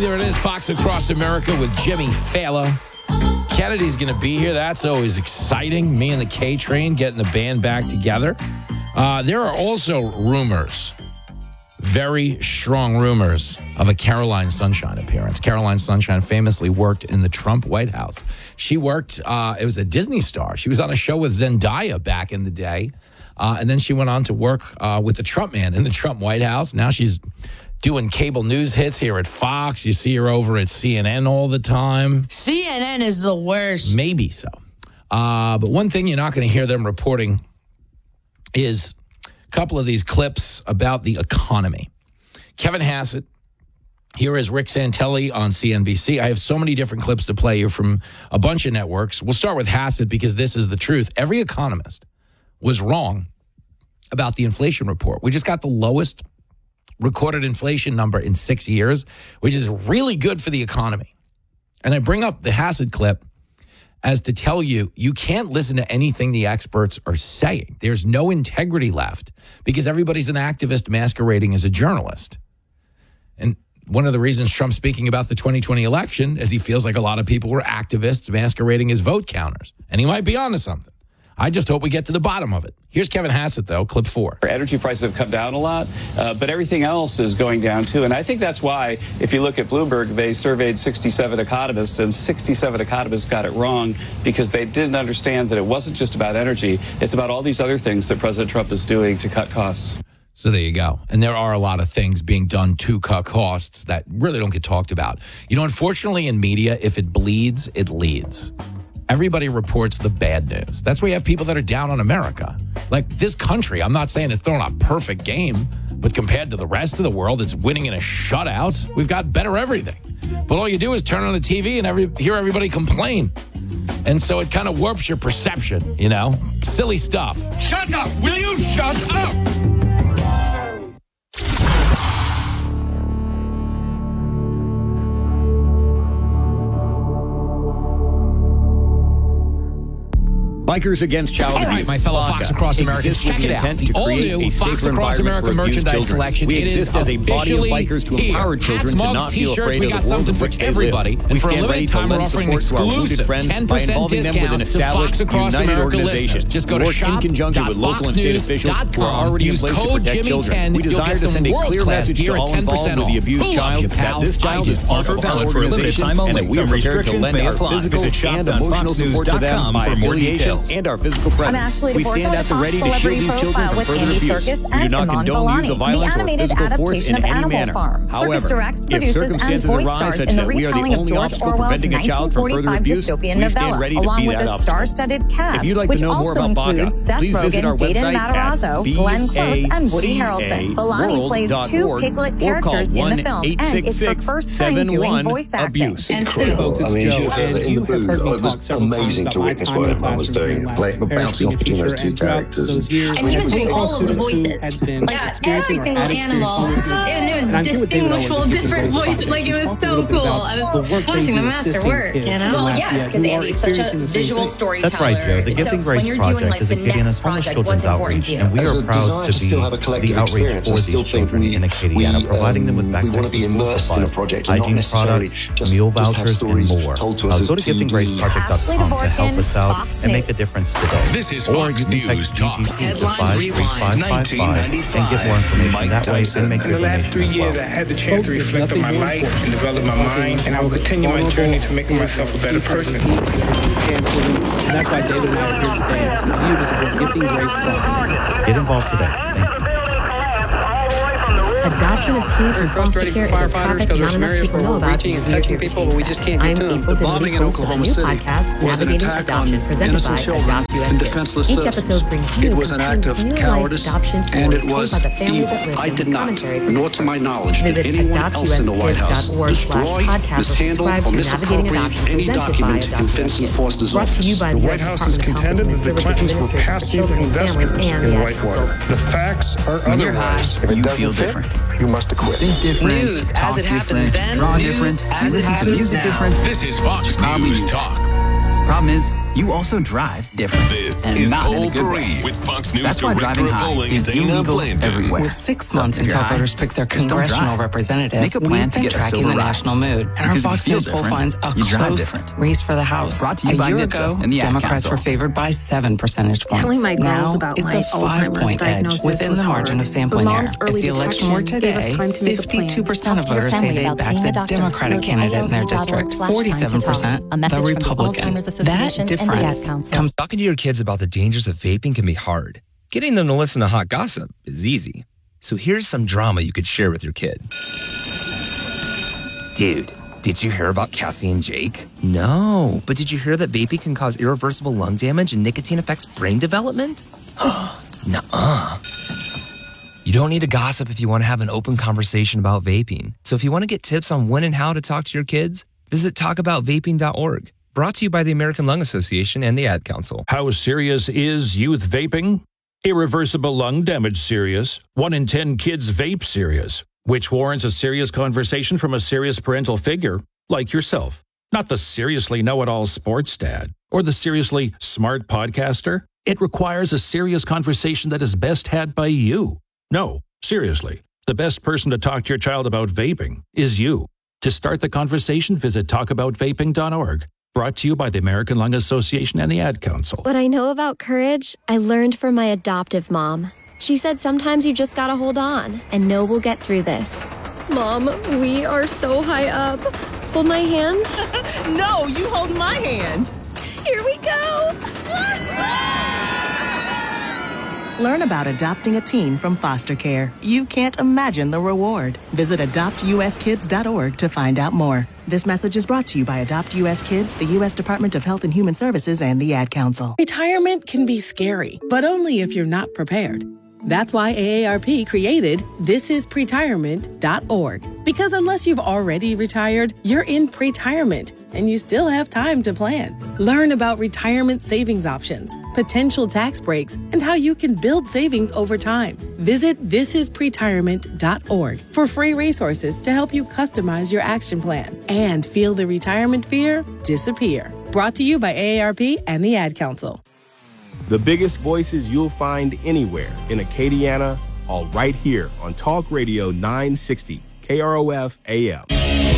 there it is, Fox Across America with Jimmy Fallon. Kennedy's going to be here. That's always exciting. Me and the K-Train getting the band back together. There are also rumors, very strong rumors, of a Caroline Sunshine appearance. Caroline Sunshine famously worked in the Trump White House. She worked, it was a Disney star. She was on a show with Zendaya back in the day. And then she went on to work with the Trump man in the Trump White House. Now she's doing cable news hits here at Fox. You see her over at CNN all the time. CNN is the worst. Maybe so. But one thing you're not going to hear them reporting is a couple of these clips about the economy. Kevin Hassett, here is Rick Santelli on CNBC. I have so many different clips to play you from a bunch of networks. We'll start with Hassett because this is the truth. Every economist was wrong about the inflation report. We just got the lowest recorded inflation number in 6 years, which is really good for the economy. And I bring up the Hassett clip as to tell you, you can't listen to anything the experts are saying. There's no integrity left because everybody's an activist masquerading as a journalist. And one of the reasons Trump's speaking about the 2020 election is he feels like a lot of people were activists masquerading as vote counters. And he might be onto something. I just hope we get to the bottom of it. Here's Kevin Hassett, though, clip 4. Energy prices have come down a lot, but everything else is going down, too. And I think that's why, if you look at Bloomberg, they surveyed 67 economists, and 67 economists got it wrong because they didn't understand that it wasn't just about energy. It's about all these other things that President Trump is doing to cut costs. So there you go. And there are a lot of things being done to cut costs that really don't get talked about. You know, unfortunately, in media, if it bleeds, it leads. Everybody reports the bad news. That's why you have people that are down on America. Like this country, I'm not saying it's throwing a perfect game, but compared to the rest of the world, it's winning in a shutout. We've got better everything. But all you do is turn on the TV and hear everybody complain. And so it kind of warps your perception, you know? Silly stuff. Shut up! Will you shut up? Bikers Against Child Abuse. All right, my fellow Fox Across America, check it out. The all-new Fox Across America merchandise collection. We exist as a body of bikers to empower children to not feel afraid of the world in which they live. We stand ready to lend support to our wounded friends by involving them with an established, united organization. Just go to work in conjunction with local and state officials who are already in place to protect children. We desire to send a clear message to all involved with the abused child that this child is part of our organization and that we are prepared to lend our physical and emotional support to them by affiliation and our physical presence. I'm Ashley We stand at the ready to shield these children from further abuse. We do not condone use of violence or physical force in any manner. However, if circumstances arise such that we are the only obstacle preventing a child from further abuse, we stand ready to be that obstacle. If you'd like to know more about BACA, please visit our website at BACAworld.org or call 1-866-71-ABUSE. Incredible. I mean, in the booth, it was amazing to witness what I was doing. Bouncing off between those two characters. And he was doing all of the voices. Like every single animal. And it was distinguishable, different voices. Like it was so cool. I was watching the master work, you know? Well, yes, because Andy's such a visual storyteller. That's right, Joe. The Gifting Grace Project is Acadian Homeless Children's Outreach, and we are proud to be the outreach for these children in Acadiana, providing them with backpacks, school supplies, hygiene products, meal vouchers, and more. Go to giftinggraceproject.com to help us out and make a difference today. This is Or Fox you can News text Talk. GGC to 53555 and get more information that way and make In a the last 3 donation years, as I well. had the chance to reflect on my life and develop my mind, and I will continue my journey to making myself a better person. And that's why David and I are here today asking you to support Gifting Grace Project. Get involved today. Thank you. Adoption of teens from foster care is a topic not enough people know about in the community. I'm April Divinity, host of a new podcast, Navigating Adoption, presented by Adopt USA. Each episode brings you compelling real-life adoption stories told by the families that live in commentary from nor to my knowledge, did Visit anyone else in the White House destroy, mishandle, or misappropriate any document in Vincent Foster's Brought to you office. by The White House has contended that the Clintons were passive investors in Whitewater. The facts are otherwise. If it doesn't fit, you must acquit. Think different. News as it happened then. Draw different. You listen to music different. This is Fox News Talk. Problem is, you also drive different. This and is not Poll in a good 3 way. with Fox News That's why Director driving of high Polling is Dana illegal Blanton. everywhere. With 6 So months if you're until high, voters pick their just don't congressional drive. representative, Make a plan we've to been get a tracking silver the ride. national mood. And our Because if Fox you News feel poll different, finds a you drive close different. race for the House. Brought to you by a year NHTSA ago, and the Ad Democrats Council. were favored by 7 percentage points. Telling my girls now, about it's my a Alzheimer's 5-point edge diagnosis within was the margin hard. of sampling But error. mom's If early the election were detection gave us today, time to make a plan. 52% of voters say they'd back the Democratic candidate in their district, 47% the Republican. That difference comes. Talking to your kids about the dangers of vaping can be hard. Getting them to listen to hot gossip is easy. So here's some drama you could share with your kid. Dude, did you hear about Cassie and Jake? No, but did you hear that vaping can cause irreversible lung damage and nicotine affects brain development? Nuh-uh. You don't need to gossip if you want to have an open conversation about vaping. So if you want to get tips on when and how to talk to your kids, visit talkaboutvaping.org. Brought to you by the American Lung Association and the Ad Council. How serious is youth vaping? Irreversible lung damage serious. 1 in 10 kids vape serious, which warrants a serious conversation from a serious parental figure like yourself. Not the seriously know-it-all sports dad or the seriously smart podcaster. It requires a serious conversation that is best had by you. No, seriously, the best person to talk to your child about vaping is you. To start the conversation, visit talkaboutvaping.org. Brought to you by the American Lung Association and the Ad Council. What I know about courage, I learned from my adoptive mom. She said sometimes you just gotta hold on and know we'll get through this. Mom, we are so high up. Hold my hand. No, you hold my hand. Here we go. Learn about adopting a teen from foster care. You can't imagine the reward. Visit adoptuskids.org to find out more. This message is brought to you by Adopt U.S. Kids, the U.S. Department of Health and Human Services, and the Ad Council. Retirement can be scary, but only if you're not prepared. That's why AARP created thisispretirement.org. Because unless you've already retired, you're in pretirement, and you still have time to plan. Learn about retirement savings options, potential tax breaks, and how you can build savings over time. Visit thisispretirement.org for free resources to help you customize your action plan and feel the retirement fear disappear. Brought to you by AARP and the Ad Council. The biggest voices you'll find anywhere in Acadiana, all right here on Talk Radio 960, KROF AM.